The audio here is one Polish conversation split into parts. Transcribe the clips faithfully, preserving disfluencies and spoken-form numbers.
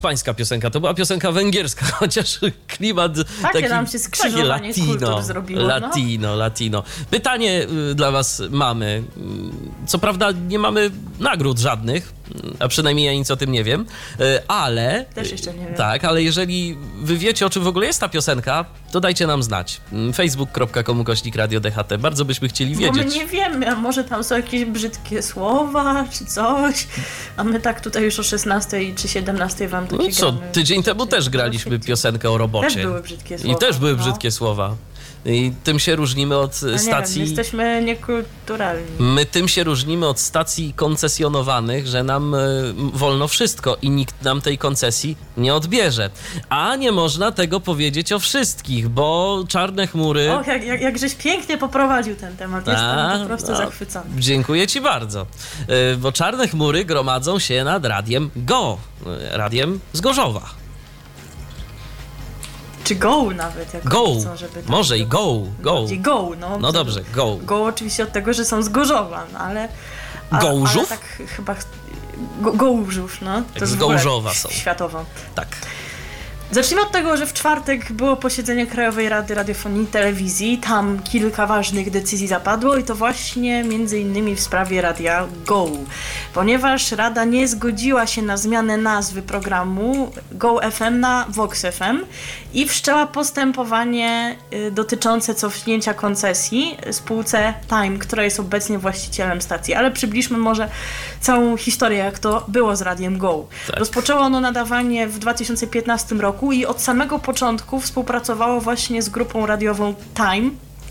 pańska piosenka, to była piosenka węgierska, chociaż klimat Takie taki, nam się skrzyżowanie taki latino, kultur zrobiło. latino, no. latino. Pytanie y, dla was mamy. Y, co prawda nie mamy nagród żadnych, a przynajmniej ja nic o tym nie wiem, y, ale... Też jeszcze nie wiem. Tak, ale jeżeli wy wiecie, o czym w ogóle jest ta piosenka, to dajcie nam znać. facebook kropka com ukośnik radio D H T. Bardzo byśmy chcieli wiedzieć. Bo my nie wiemy, a może tam są jakieś brzydkie słowa, czy coś, a my tak tutaj już o szesnastej czy siedemnastej wam takie No co, gramy. tydzień temu też graliśmy piosenkę o robocie. Też były brzydkie słowa. I też były no. brzydkie słowa. I tym się różnimy od No stacji... Nie wiem, jesteśmy niekulturalni. My tym się różnimy od stacji koncesjonowanych, że nam y, wolno wszystko i nikt nam tej koncesji nie odbierze. A nie można tego powiedzieć o wszystkich, bo czarne chmury... Och, jak, jak, jakżeś pięknie poprowadził ten temat. Jestem A, po prostu no, zachwycony. Dziękuję ci bardzo. Y, bo czarne chmury gromadzą się nad radiem Go, y, radiem z Gorzowa. Czy go nawet. Jak Go, chcą, żeby tak może i go, go. Go, no. No dobrze, go. Go oczywiście od tego, że są z Gorzowa, no, ale... A, Gołżów? Ale tak chyba... Go, Gołżów, no. Jak z Gołżowa są. Światowo. Tak. Zacznijmy od tego, że w czwartek było posiedzenie Krajowej Rady Radiofonii i Telewizji. Tam kilka ważnych decyzji zapadło i to właśnie między innymi w sprawie Radia Go. Ponieważ Rada nie zgodziła się na zmianę nazwy programu Go F M na Vox F M i wszczęła postępowanie y, dotyczące cofnięcia koncesji spółce Time, która jest obecnie właścicielem stacji. Ale przybliżmy może całą historię, jak to było z Radiem Go. Tak. Rozpoczęło ono nadawanie w dwa tysiące piętnastym roku i od samego początku współpracowało właśnie z grupą radiową Time.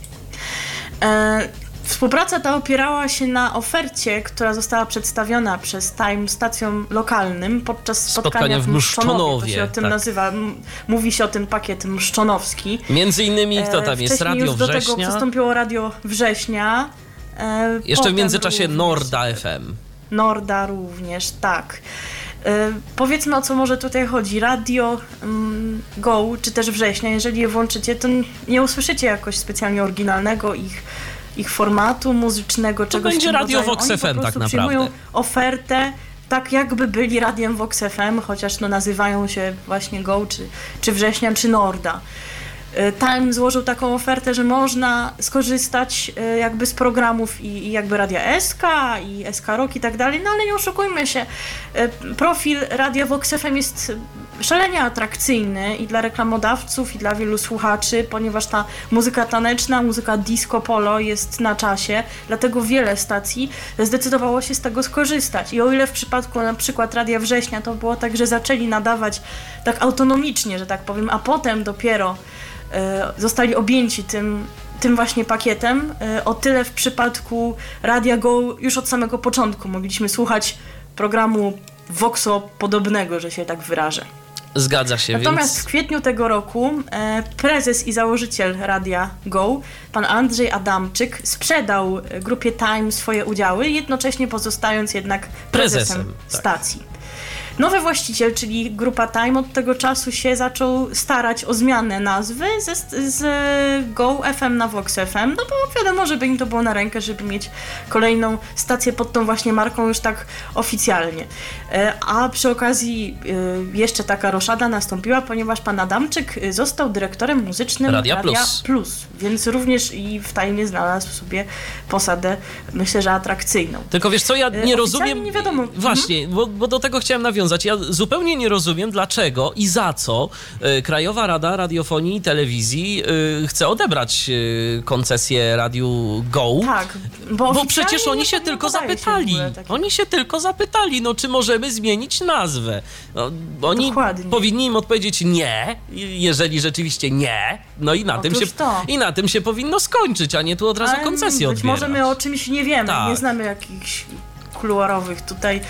E, współpraca ta opierała się na ofercie, która została przedstawiona przez Time stacjom lokalnym podczas spotkania, Spotkania w Mszczonowie. To się o tym tak. nazywa. M- mówi się o tym pakiet mszczonowski. Między innymi kto tam E, jest? wcześniej Radio już do tego Września. przystąpiło Radio Września. E, Jeszcze w potem międzyczasie również- Norda F M. Norda również, tak. E, powiedzmy, o co może tutaj chodzi. Radio mm, Go, czy też Września, jeżeli je włączycie, to nie usłyszycie jakoś specjalnie oryginalnego ich, ich formatu muzycznego, To czegoś w będzie tym Radio rodzaju. Vox Oni F M po tak prostu przyjmują naprawdę. ofertę, tak jakby byli radiem Vox F M, chociaż no, nazywają się właśnie Go, czy, czy Września, czy Norda. Time złożył taką ofertę, że można skorzystać jakby z programów i, i jakby Radia S K i S K Rock i tak dalej, no ale nie oszukujmy się, profil Radia Vox F M jest szalenie atrakcyjny i dla reklamodawców, i dla wielu słuchaczy, ponieważ ta muzyka taneczna, muzyka disco polo jest na czasie, dlatego wiele stacji zdecydowało się z tego skorzystać. I o ile w przypadku na przykład Radia Września to było tak, że zaczęli nadawać tak autonomicznie, że tak powiem, a potem dopiero zostali objęci tym, tym właśnie pakietem. O tyle w przypadku Radia Go już od samego początku mogliśmy słuchać programu Voxo podobnego, że się tak wyrażę. Zgadza się, Natomiast więc... w kwietniu tego roku e, prezes i założyciel Radia Go, pan Andrzej Adamczyk, sprzedał grupie Time swoje udziały, jednocześnie pozostając jednak prezesem, Prezesem, tak. stacji. Nowy właściciel, czyli grupa Time, od tego czasu się zaczął starać o zmianę nazwy ze, z Go F M na Vox F M, no bo wiadomo, żeby im to było na rękę, żeby mieć kolejną stację pod tą właśnie marką już tak oficjalnie. A przy okazji jeszcze taka roszada nastąpiła, ponieważ pan Adamczyk został dyrektorem muzycznym Radia, Radia Plus. Plus, więc również i w Time znalazł sobie posadę, myślę, że atrakcyjną. Tylko wiesz co, ja nie rozumiem... nie wiadomo. Właśnie, bo, bo do tego chciałem nawiązać. Ja zupełnie nie rozumiem, dlaczego i za co y, Krajowa Rada Radiofonii i Telewizji y, chce odebrać y, koncesję Radiu Go. Tak, bo, Bo przecież oni nie się tylko podaje zapytali. się w ogóle takich- Oni się tylko zapytali, no czy możemy zmienić nazwę. No, oni Dokładnie. powinni im odpowiedzieć nie, jeżeli rzeczywiście nie, no i na, tym się, Otóż to. i na tym się powinno skończyć, a nie tu od razu Ale koncesję być odbierać. może my o czymś nie wiemy, Tak. nie znamy jakichś kuluarowych tutaj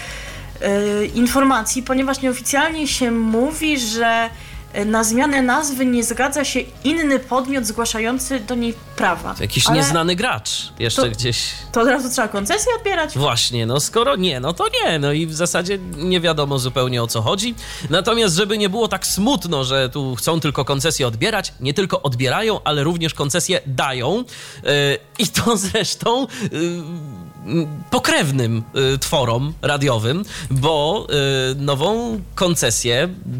y, informacji, ponieważ nieoficjalnie się mówi, że na zmianę nazwy nie zgadza się inny podmiot zgłaszający do niej prawa. To jakiś Ale nieznany gracz jeszcze to- gdzieś... To od razu trzeba koncesję odbierać? Właśnie, no skoro nie, no to nie, no i w zasadzie nie wiadomo zupełnie o co chodzi. Natomiast żeby nie było tak smutno, że tu chcą tylko koncesję odbierać, nie tylko odbierają, ale również koncesję dają. Yy, I to zresztą yy, pokrewnym y, tworom radiowym, bo y, nową koncesję